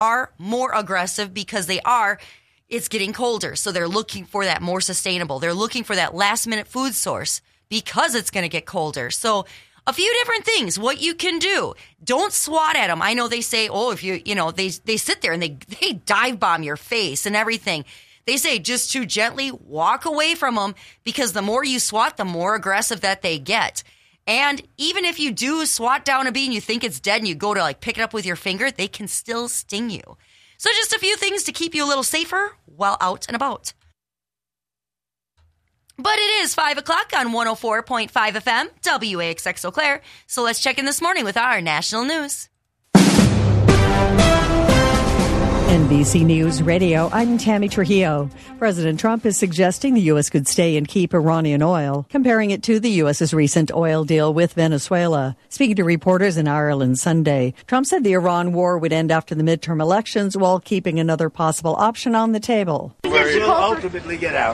are more aggressive because it's getting colder. So they're looking for that more sustainable. They're looking for that last minute food source because it's going to get colder. So a few different things, what you can do. Don't swat at them. I know they say, if they sit there and they dive bomb your face and everything. They say just to gently walk away from them because the more you swat, the more aggressive that they get. And even if you do swat down a bee and you think it's dead and you go to pick it up with your finger, they can still sting you. So just a few things to keep you a little safer while out and about. But it is 5 o'clock on 104.5 FM, WAXX Eau Claire. So let's check in this morning with our national news. NBC News Radio, I'm Tammy Trujillo. President Trump is suggesting the U.S. could stay and keep Iranian oil, comparing it to the U.S.'s recent oil deal with Venezuela. Speaking to reporters in Ireland Sunday, Trump said the Iran war would end after the midterm elections while keeping another possible option on the table. We'll ultimately get out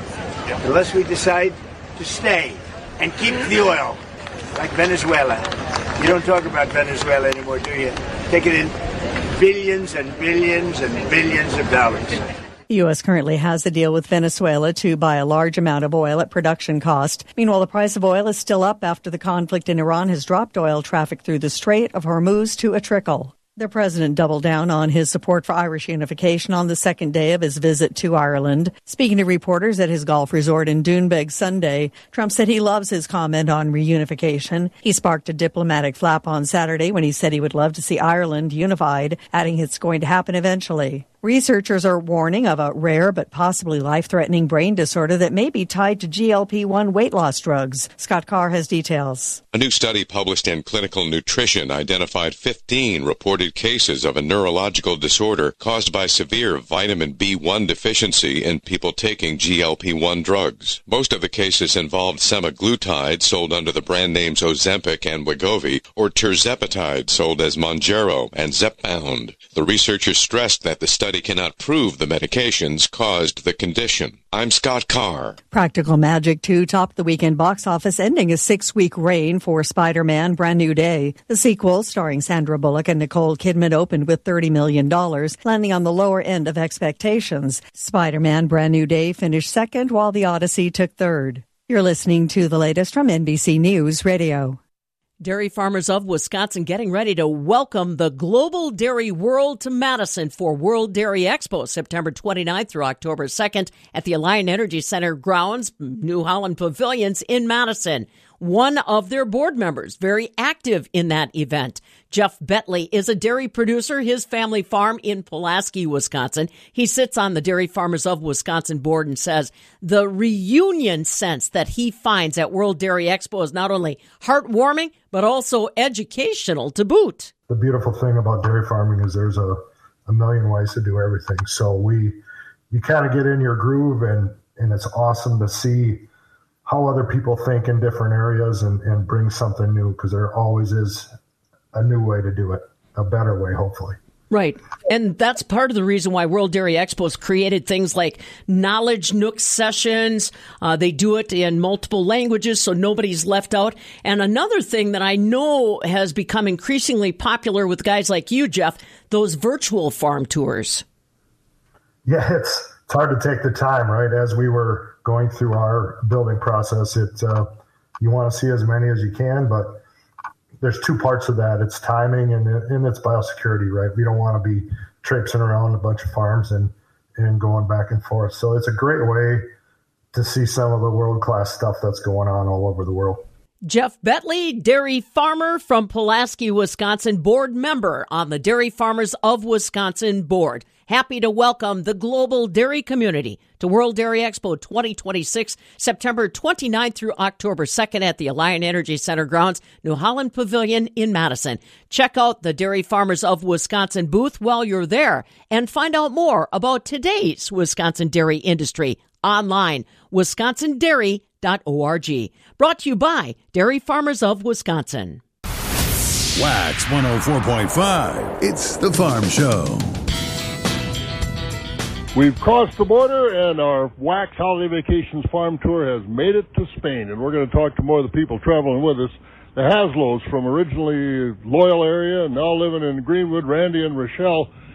unless we decide to stay and keep the oil, like Venezuela. You don't talk about Venezuela anymore, do you? Take it in billions and billions and billions of dollars. The U.S. currently has a deal with Venezuela to buy a large amount of oil at production cost. Meanwhile, the price of oil is still up after the conflict in Iran has dropped oil traffic through the Strait of Hormuz to a trickle. The president doubled down on his support for Irish unification on the second day of his visit to Ireland. Speaking to reporters at his golf resort in Doonbeg Sunday, Trump said he loves his comment on reunification. He sparked a diplomatic flap on Saturday when he said he would love to see Ireland unified, adding it's going to happen eventually. Researchers are warning of a rare but possibly life-threatening brain disorder that may be tied to GLP-1 weight loss drugs. Scott Carr has details. A new study published in Clinical Nutrition identified 15 reported cases of a neurological disorder caused by severe vitamin B1 deficiency in people taking GLP-1 drugs. Most of the cases involved semaglutide, sold under the brand names Ozempic and Wegovy, or tirzepatide, sold as Mounjaro and Zepbound. The researchers stressed that the study cannot prove the medications caused the condition. I'm Scott Carr. Practical Magic 2 topped the weekend box office, ending a 6-week reign for Spider-Man Brand New Day. The sequel, starring Sandra Bullock and Nicole Kidman, opened with $30 million, landing on the lower end of expectations. Spider-Man Brand New Day finished second, while The Odyssey took third. You're listening to the latest from NBC News Radio. Dairy farmers of Wisconsin getting ready to welcome the global dairy world to Madison for World Dairy Expo, September 29th through October 2nd at the Alliant Energy Center grounds, New Holland Pavilions in Madison. One of their board members, very active in that event. Jeff Betley is a dairy producer, his family farm in Pulaski, Wisconsin. He sits on the Dairy Farmers of Wisconsin board and says the reunion sense that he finds at World Dairy Expo is not only heartwarming, but also educational to boot. The beautiful thing about dairy farming is there's a million ways to do everything. So you kind of get in your groove, and it's awesome to see how other people think in different areas and bring something new, because there always is a new way to do it, a better way, hopefully. Right. And that's part of the reason why World Dairy Expo's created things like Knowledge Nook sessions. They do it in multiple languages, so nobody's left out. And another thing that I know has become increasingly popular with guys like you, Jeff, those virtual farm tours. Yeah, it's hard to take the time, right? As we were going through our building process, you want to see as many as you can, but there's two parts of that. It's timing and it's biosecurity, right? We don't want to be traipsing around a bunch of farms and going back and forth. So it's a great way to see some of the world-class stuff that's going on all over the world. Jeff Betley, dairy farmer from Pulaski, Wisconsin, board member on the Dairy Farmers of Wisconsin board. Happy to welcome the global dairy community to World Dairy Expo 2026, September 29th through October 2nd at the Alliant Energy Center grounds, New Holland Pavilion in Madison. Check out the Dairy Farmers of Wisconsin booth while you're there and find out more about today's Wisconsin dairy industry online, wisconsindairy.org. Brought to you by Dairy Farmers of Wisconsin. Wax 104.5. It's the Farm Show. We've crossed the border, and our Wax Holiday Vacations Farm Tour has made it to Spain, and we're going to talk to more of the people traveling with us. The Haslows from originally Loyal area, now living in Greenwood, Randy and Rochelle.